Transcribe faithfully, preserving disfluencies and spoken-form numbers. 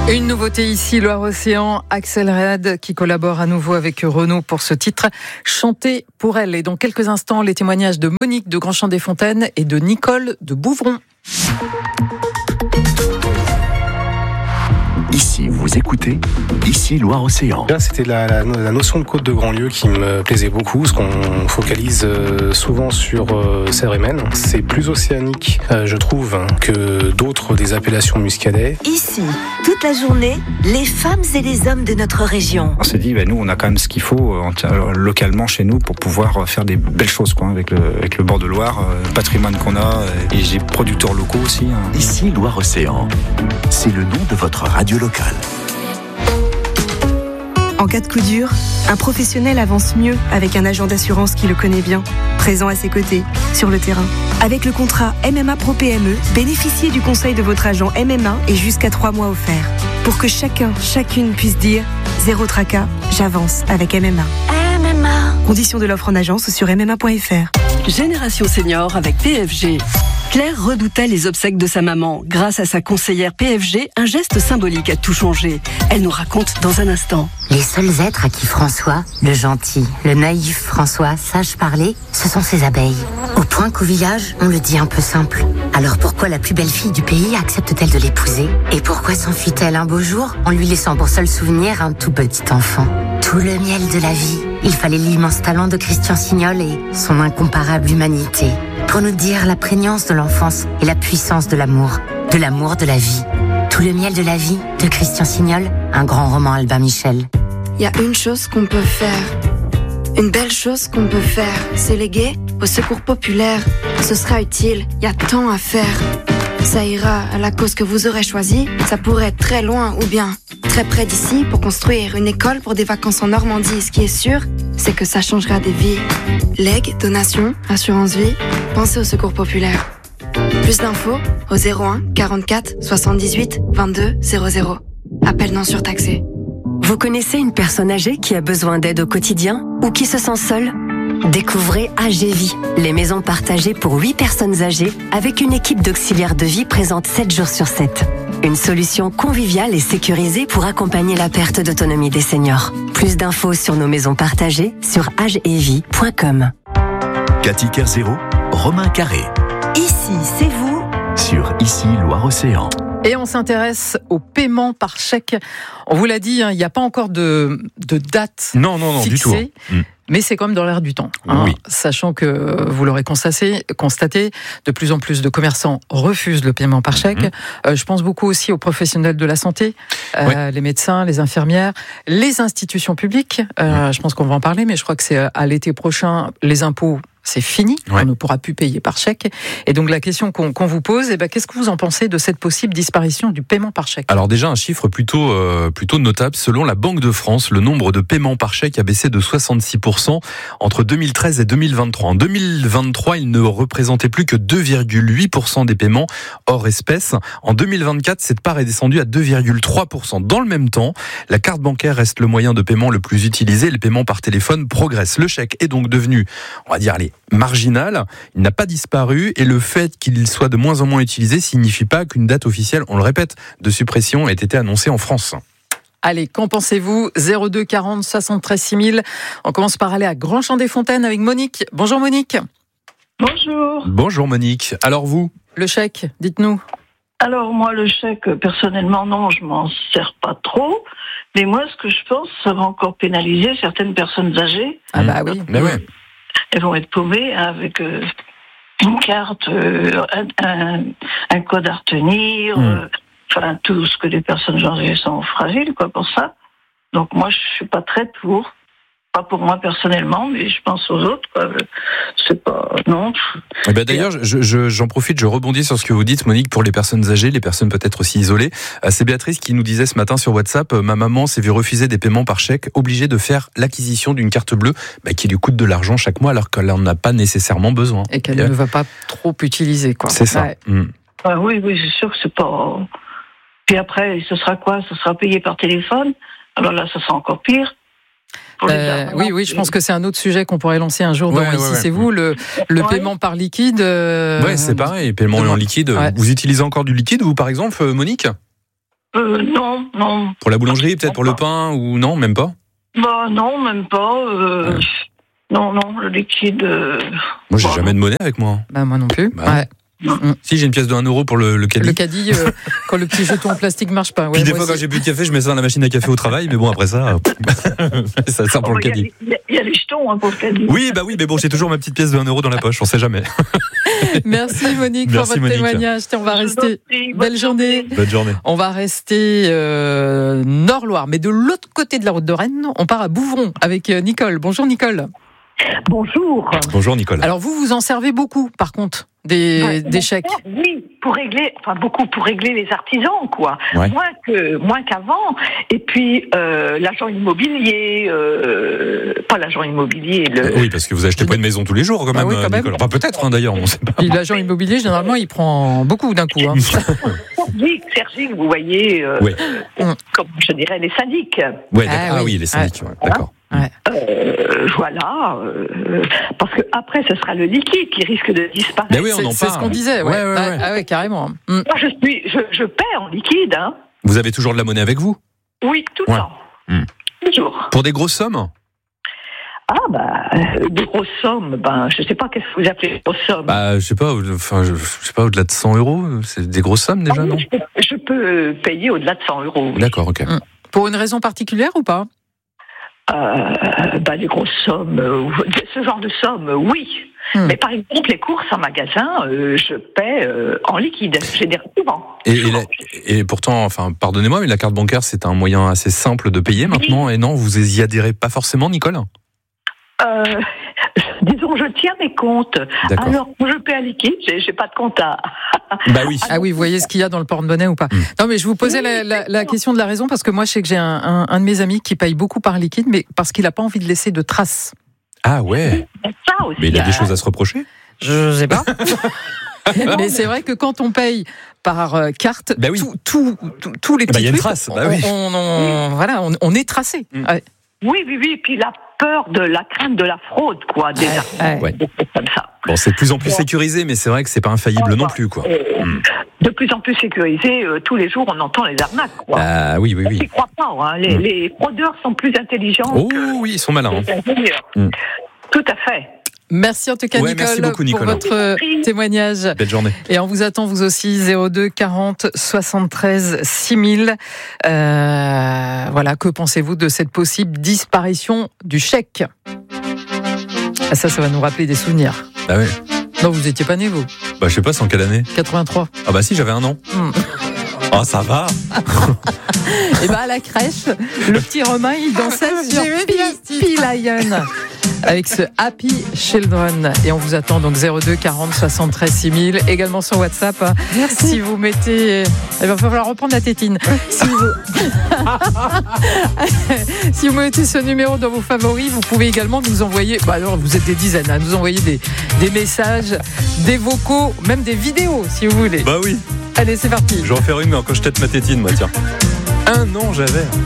Une nouveauté ici, Loire-Océan, Axel Red qui collabore à nouveau avec Renaud pour ce titre, Chanter pour elle. Et dans quelques instants, les témoignages de Monique de Grandchamp-des-Fontaines et de Nicole de Bouvron. Ici, vous écoutez, ici Loire-Océan. C'était la, la, la notion de côte de Grandlieu qui me plaisait beaucoup, parce qu'on focalise souvent sur euh, Sèvres et Maine. C'est plus océanique, euh, je trouve, hein, que d'autres des appellations muscadet. Ici, toute la journée, les femmes et les hommes de notre région. On s'est dit, ben, nous, on a quand même ce qu'il faut euh, localement chez nous pour pouvoir faire des belles choses, quoi, avec, le, avec le bord de Loire, euh, le patrimoine qu'on a, et les producteurs locaux aussi. Hein. Ici Loire-Océan, c'est le nom de votre radio locale. En cas de coup dur, un professionnel avance mieux avec un agent d'assurance qui le connaît bien, présent à ses côtés, sur le terrain. Avec le contrat M M A Pro P M E, bénéficiez du conseil de votre agent M M A et jusqu'à trois mois offerts. Pour que chacun, chacune puisse dire « Zéro tracas, j'avance avec M M A ». M M A. Conditions de l'offre en agence sur m m a point f r. Génération Senior avec P F G. Claire redoutait les obsèques de sa maman. Grâce à sa conseillère P F G, un geste symbolique a tout changé. Elle nous raconte dans un instant. Les seuls êtres à qui François, le gentil, le naïf François, sache parler, ce sont ses abeilles. Au point qu'au village, on le dit un peu simple. Alors pourquoi la plus belle fille du pays accepte-t-elle de l'épouser? Et pourquoi s'enfuit-elle un beau jour en lui laissant pour seul souvenir un tout petit enfant? Tout le miel de la vie. Il fallait l'immense talent de Christian Signol et son incomparable humanité pour nous dire la prégnance de l'enfance et la puissance de l'amour, de l'amour de la vie. Tout le miel de la vie de Christian Signol, un grand roman Albin Michel. Il y a une chose qu'on peut faire, une belle chose qu'on peut faire, c'est léguer au secours populaire. Ce sera utile, il y a tant à faire. Ça ira à la cause que vous aurez choisie, ça pourrait être très loin ou bien très près d'ici pour construire une école pour des vacances en Normandie. Ce qui est sûr, c'est que ça changera des vies. Legs, donations, assurance vie, pensez au secours populaire. Plus d'infos au zéro un quarante-quatre soixante-dix-huit vingt-deux zéro zéro. Appel non surtaxé. Vous connaissez une personne âgée qui a besoin d'aide au quotidien ou qui se sent seule? Découvrez A G Vie, les maisons partagées pour huit personnes âgées avec une équipe d'auxiliaires de vie présente sept jours sur sept. Une solution conviviale et sécurisée pour accompagner la perte d'autonomie des seniors. Plus d'infos sur nos maisons partagées sur age et vie point com. Cathy Kerzero, Romain Carré. Ici, c'est vous. Sur Ici Loire-Océan. Et on s'intéresse au paiement par chèque. On vous l'a dit, hein, il n'y a pas encore de, de date non, non, non, fixée. Du tout. Mmh. Mais c'est quand même dans l'air du temps, hein, oui. Sachant que, vous l'aurez constaté, constaté, de plus en plus de commerçants refusent le paiement par chèque. Mmh. Euh, je pense beaucoup aussi aux professionnels de la santé, euh, oui. les médecins, les infirmières, les institutions publiques. Euh, mmh. Je pense qu'on va en parler, mais je crois que c'est à l'été prochain, les impôts, c'est fini, ouais. On ne pourra plus payer par chèque. Et donc la question qu'on, qu'on vous pose, eh ben, qu'est-ce que vous en pensez de cette possible disparition du paiement par chèque? Alors déjà un chiffre plutôt, euh, plutôt notable. Selon la Banque de France, le nombre de paiements par chèque a baissé de soixante-six pour cent entre deux mille treize et deux mille vingt-trois. En deux mille vingt-trois, il ne représentait plus que deux virgule huit pour cent des paiements hors espèces. En deux mille vingt-quatre, cette part est descendue à deux virgule trois pour cent. Dans le même temps, la carte bancaire reste le moyen de paiement le plus utilisé. Les paiements par téléphone progressent. Le chèque est donc devenu, on va dire, allez, marginal, il n'a pas disparu et le fait qu'il soit de moins en moins utilisé signifie pas qu'une date officielle, on le répète, de suppression ait été annoncée en France. Allez, qu'en pensez-vous? zéro deux quarante soixante-treize six mille. On commence par aller à Grandchamp-des-Fontaines avec Monique. Bonjour Monique. Bonjour. Bonjour Monique. Alors vous? Le chèque, dites-nous. Alors moi, le chèque, personnellement, non, je m'en sers pas trop. Mais moi, ce que je pense, ça va encore pénaliser certaines personnes âgées. Ah bah oui. Mais ouais. Elles vont être paumées avec euh, une carte, euh, un, un, un code à retenir, mmh. euh, enfin tout ce que les personnes âgées sont fragiles, quoi, pour ça. Donc moi, je suis pas très pour. Pas pour moi personnellement, mais je pense aux autres, quoi. C'est pas... Non. Eh ben d'ailleurs, je, je, j'en profite, je rebondis sur ce que vous dites, Monique, pour les personnes âgées, les personnes peut-être aussi isolées. C'est Béatrice qui nous disait ce matin sur WhatsApp, ma maman s'est vue refuser des paiements par chèque, obligée de faire l'acquisition d'une carte bleue bah, qui lui coûte de l'argent chaque mois alors qu'elle n'en a pas nécessairement besoin. Et qu'elle Et ne va pas trop utiliser, quoi. C'est ça. Ouais. Mmh. Ah, oui, oui, c'est sûr que c'est pas... Puis après, ce sera quoi? Ce sera payé par téléphone. Alors là, ça sera encore pire. Euh, oui, oui, je pense que c'est un autre sujet qu'on pourrait lancer un jour dans ouais, Ici, ouais, c'est ouais. vous, le, le ouais. paiement par liquide. Euh... Ouais, c'est pareil, paiement en liquide. Ouais. Vous utilisez encore du liquide, vous, par exemple, Monique? Euh, non, non. Pour la boulangerie, peut-être pour le pain ou non, même pas? Bah non, même pas. Euh, ouais. Non, non, le liquide. Euh... Moi, j'ai bah, jamais de monnaie avec moi. Bah moi non plus. Bah, ouais. Mmh. Si j'ai une pièce de un euro pour le, le caddie. Le caddie, euh, quand le petit jeton en plastique marche pas. Ouais, Puis des fois, aussi. quand j'ai plus de café, je mets ça dans la machine à café au travail, mais bon, après ça, ça sert pour oh, le caddie. Il y, y a les jetons hein, pour le caddie. Oui, bah oui, mais bon, j'ai toujours ma petite pièce de un euro dans la poche, on sait jamais. Merci Monique Merci pour votre Monique. témoignage. Tiens, on va rester. Belle journée. Bonne journée. On va rester euh, Nord-Loire, mais de l'autre côté de la route de Rennes, on part à Bouvron avec Nicole. Bonjour Nicole. Bonjour. Bonjour Nicole. Alors vous, vous en servez beaucoup, par contre, des, ouais, des chèques. Oui, pour régler, enfin beaucoup pour régler les artisans, quoi. Ouais. Moins que moins qu'avant. Et puis euh, l'agent immobilier, euh, pas l'agent immobilier. Le... Oui, parce que vous achetez pas une maison tous les jours, quand même, ah oui, quand Nicole. Même. Enfin, peut-être hein, d'ailleurs, on ne sait pas. Et l'agent immobilier, généralement, il prend beaucoup d'un coup. Hein. Sergi, Sergi, vous voyez, euh, oui. euh, comme je dirais les syndics. Ouais, ah, ah oui. oui, les syndics. Ouais. Ouais, d'accord. Ouais. Euh, voilà, euh, parce que après ce sera le liquide qui risque de disparaître. Mais oui, on en c'est parle. ce qu'on disait, ouais, ouais, ouais, ouais. Ah ouais, carrément. Mm. Moi, je suis, je, je paie en liquide. Hein. Vous avez toujours de la monnaie avec vous? Oui, tout le ouais. temps. Mm. Toujours. Pour des grosses sommes? Ah bah des grosses sommes, ben je sais pas qu'est-ce que vous appelez des grosses sommes. Bah je sais pas, enfin je, je sais pas au-delà de cent euros, c'est des grosses sommes déjà, ah, non? je peux, je peux payer au-delà de cent euros. Oui. D'accord, ok. Mm. Pour une raison particulière ou pas? Euh, bah, des grosses sommes, euh, ce genre de sommes, oui. Hmm. Mais par exemple, les courses en magasin, euh, je paie euh, en liquide. J'ai des souvent. Et, et, la, et pourtant, enfin, pardonnez-moi, mais la carte bancaire, c'est un moyen assez simple de payer maintenant. Oui. Et non, vous y adhérez pas forcément, Nicole? euh, Disons, je tiens mes comptes. D'accord. Alors, je paie à liquide, j'ai, j'ai pas de compte à... Bah oui. Ah oui, vous voyez ce qu'il y a dans le porte-monnaie ou pas. Mmh. Non, mais je vous posais oui, la, la, la question de la raison parce que moi, je sais que j'ai un, un, un de mes amis qui paye beaucoup par liquide, mais parce qu'il a pas envie de laisser de traces. Ah ouais. Ça aussi, mais il a des choses à se reprocher? Je sais pas. Mais c'est vrai que quand on paye par euh, carte, bah oui. tout, tout, tout, tous les petits bah, y a une trucs, trace. Bah on, oui. on, on, voilà, on, on est tracé. Mmh. Ouais. Oui, oui, oui. Et puis la peur de la crainte de la fraude, quoi, déjà. Ouais. Ouais. Comme ça. Bon, c'est de plus en plus sécurisé, mais c'est vrai que c'est pas infaillible non plus, quoi. Euh, mmh. De plus en plus sécurisé, euh, tous les jours, on entend les arnaques, quoi. Ah oui, oui, oui. Je n'y crois pas. Hein. Les, mmh. les fraudeurs sont plus intelligents. Oh que oui, ils sont malins. Hein. Mmh. Tout à fait. Merci en tout cas, ouais, Nicole, merci beaucoup, Nicolas. pour votre témoignage. Belle journée. Et on vous attend, vous aussi, zéro deux quarante soixante-treize six mille. Euh, voilà, que pensez-vous de cette possible disparition du chèque? Ah, ça, ça va nous rappeler des souvenirs. Ah ouais. Non, vous étiez pas né, vous? Bah, je sais pas, c'est en quelle année? quatre-vingt-trois. Ah bah si, j'avais un an. Mmh. Oh, ça va. Et bah à la crèche, le petit Romain, il dansait sur P Lion avec ce Happy Children. Et on vous attend donc zéro deux quarante soixante-treize six mille, également sur WhatsApp. Merci. Si vous mettez, il va falloir reprendre la tétine. Si vous... si vous mettez ce numéro dans vos favoris, vous pouvez également nous envoyer. Bah alors, vous êtes des dizaines, hein, nous envoyer des des messages, des vocaux, même des vidéos, si vous voulez. Bah oui. Allez, c'est parti. Je vais en faire une quand je tête ma tétine, moi, tiens. Un an, j'avais.